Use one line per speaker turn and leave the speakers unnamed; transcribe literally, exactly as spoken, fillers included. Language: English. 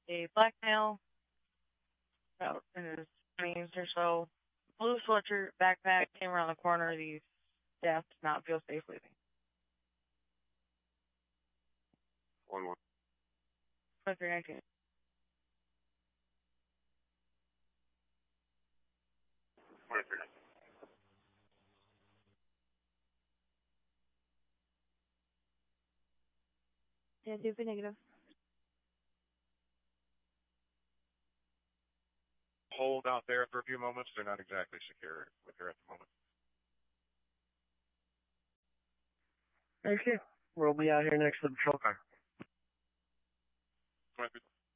a black male, about in his twenties or so, blue sweatshirt, backpack, came around the corner. The staff does not feel safe leaving.
One one.
twenty-three nineteen.
twenty-three nineteen.
Yeah, do be negative.
Hold out there for a few moments. They're not exactly secure with her at the moment.
Okay. We'll be out here next to the patrol car.
twenty-three.